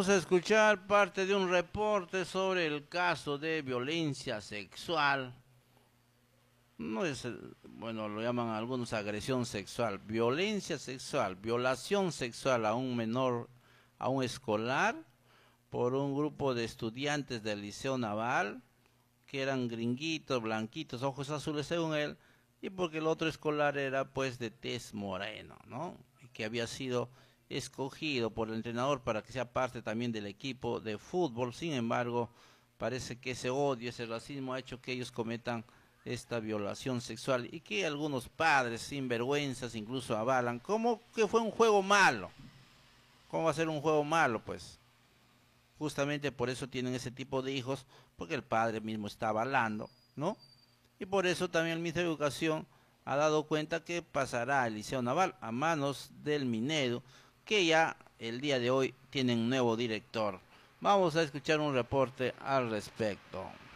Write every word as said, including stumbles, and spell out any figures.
Vamos a escuchar parte de un reporte sobre el caso de violencia sexual. No es, bueno, lo llaman algunos agresión sexual, violencia sexual, violación sexual a un menor, a un escolar, por un grupo de estudiantes del Liceo Naval, que eran gringuitos, blanquitos, ojos azules según él, y porque el otro escolar era pues de tez moreno, ¿no? Y que había sido escogido por el entrenador para que sea parte también del equipo de fútbol. Sin embargo, parece que ese odio, ese racismo ha hecho que ellos cometan esta violación sexual y que algunos padres sinvergüenzas incluso avalan como que fue un juego malo. ¿Cómo va a ser un juego malo? Pues justamente por eso tienen ese tipo de hijos, porque el padre mismo está avalando, ¿no? Y por eso también el Ministerio de Educación ha dado cuenta que pasará el Liceo Naval a manos del Minedu, que ya el día de hoy tiene un nuevo director. Vamos a escuchar un reporte al respecto.